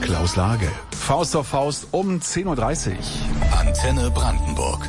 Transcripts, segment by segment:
Klaus Lage. Faust auf Faust um 10.30 Uhr. Antenne Brandenburg.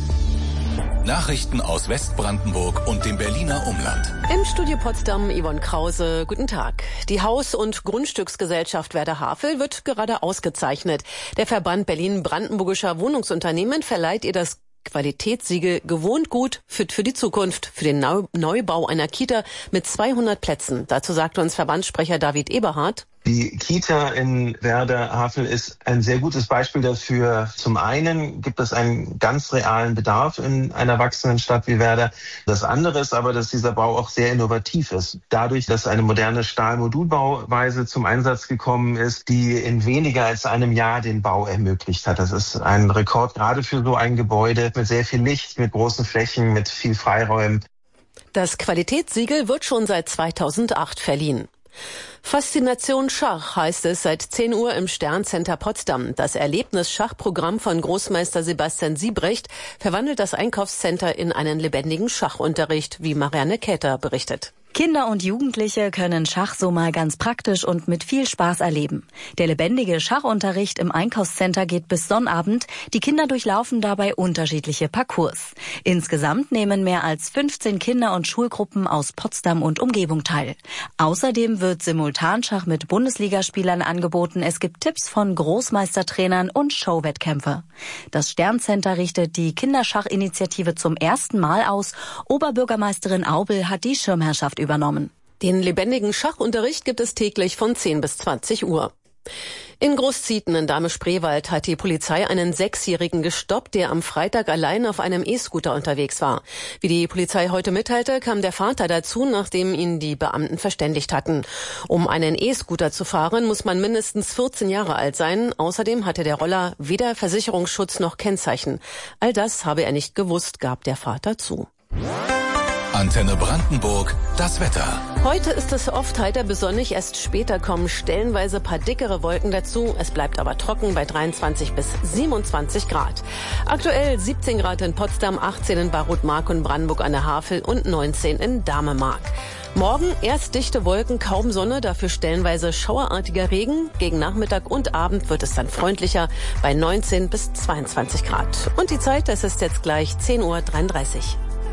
Nachrichten aus Westbrandenburg und dem Berliner Umland. Im Studio Potsdam Yvonne Krause. Guten Tag. Die Haus- und Grundstücksgesellschaft Werder Havel wird gerade ausgezeichnet. Der Verband Berlin-Brandenburgischer Wohnungsunternehmen verleiht ihr das Qualitätssiegel gewohnt gut, fit für die Zukunft, für den Neubau einer Kita mit 200 Plätzen. Dazu sagte uns Verbandssprecher David Eberhardt. Die Kita in Werder Havel ist ein sehr gutes Beispiel dafür. Zum einen gibt es einen ganz realen Bedarf in einer wachsenden Stadt wie Werder. Das andere ist aber, dass dieser Bau auch sehr innovativ ist. Dadurch, dass eine moderne Stahlmodulbauweise zum Einsatz gekommen ist, die in weniger als einem Jahr den Bau ermöglicht hat. Das ist ein Rekord gerade für so ein Gebäude mit sehr viel Licht, mit großen Flächen, mit viel Freiräumen. Das Qualitätssiegel wird schon seit 2008 verliehen. Faszination Schach heißt es seit 10 Uhr im Sterncenter Potsdam. Das Erlebnis-Schachprogramm von Großmeister Sebastian Siebrecht verwandelt das Einkaufscenter in einen lebendigen Schachunterricht, wie Marianne Käther berichtet. Kinder und Jugendliche können Schach so mal ganz praktisch und mit viel Spaß erleben. Der lebendige Schachunterricht im Einkaufscenter geht bis Sonnabend. Die Kinder durchlaufen dabei unterschiedliche Parcours. Insgesamt nehmen mehr als 15 Kinder- und Schulgruppen aus Potsdam und Umgebung teil. Außerdem wird Simultanschach mit Bundesligaspielern angeboten. Es gibt Tipps von Großmeistertrainern und Showwettkämpfe. Das Sterncenter richtet die Kinderschachinitiative zum ersten Mal aus. Oberbürgermeisterin Aubel hat die Schirmherrschaft übernommen. Den lebendigen Schachunterricht gibt es täglich von 10 bis 20 Uhr. In Großzieten in Dahme-Spreewald hat die Polizei einen 6-Jährigen gestoppt, der am Freitag allein auf einem E-Scooter unterwegs war. Wie die Polizei heute mitteilte, kam der Vater dazu, nachdem ihn die Beamten verständigt hatten. Um einen E-Scooter zu fahren, muss man mindestens 14 Jahre alt sein. Außerdem hatte der Roller weder Versicherungsschutz noch Kennzeichen. All das habe er nicht gewusst, gab der Vater zu. Antenne Brandenburg, das Wetter. Heute ist es oft heiter bis sonnig, erst später kommen stellenweise paar dickere Wolken dazu. Es bleibt aber trocken bei 23 bis 27 Grad. Aktuell 17 Grad in Potsdam, 18 in Barroth-Mark und Brandenburg an der Havel und 19 in Dahme-Mark. Morgen erst dichte Wolken, kaum Sonne, dafür stellenweise schauerartiger Regen. Gegen Nachmittag und Abend wird es dann freundlicher bei 19 bis 22 Grad. Und die Zeit, das ist jetzt gleich 10.33 Uhr.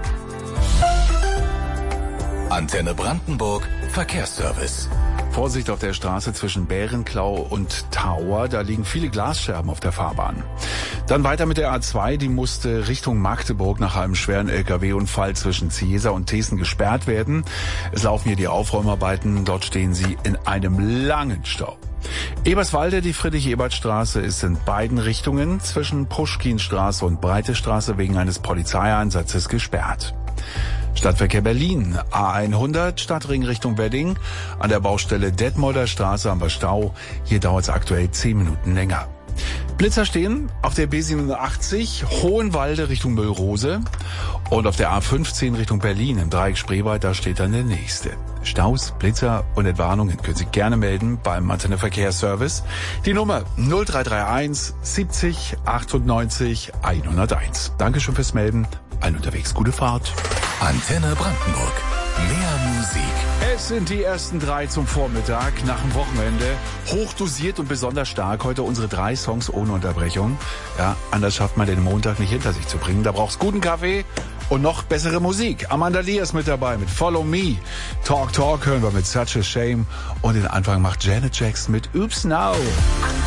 Antenne Brandenburg, Verkehrsservice. Vorsicht auf der Straße zwischen Bärenklau und Tower, da liegen viele Glasscherben auf der Fahrbahn. Dann weiter mit der A2, die musste Richtung Magdeburg nach einem schweren LKW-Unfall zwischen Ciesa und Thesen gesperrt werden. Es laufen hier die Aufräumarbeiten, dort stehen sie in einem langen Stau. Eberswalde, die Friedrich-Ebert-Straße ist in beiden Richtungen zwischen Puschkinstraße und Breite Straße wegen eines Polizeieinsatzes gesperrt. Stadtverkehr Berlin, A100, Stadtring Richtung Wedding. An der Baustelle Detmolder Straße haben wir Stau. Hier dauert es aktuell 10 Minuten länger. Blitzer stehen auf der B87, Hohenwalde Richtung Müllrose. Und auf der A15 Richtung Berlin im Dreieck Spreewald, da steht dann der nächste. Staus, Blitzer und Entwarnungen können Sie gerne melden beim Antenne Verkehrsservice. Die Nummer 0331 70 98 101. Dankeschön fürs Melden. Allen unterwegs gute Fahrt. Antenne Brandenburg. Mehr Musik. Es sind die ersten 3 zum Vormittag nach dem Wochenende. Hochdosiert und besonders stark. Heute unsere 3 Songs ohne Unterbrechung. Ja, anders schafft man den Montag nicht hinter sich zu bringen. Da braucht's guten Kaffee und noch bessere Musik. Amanda Lee ist mit dabei mit Follow Me. Talk Talk hören wir mit Such a Shame. Und den Anfang macht Janet Jackson mit Oops Now.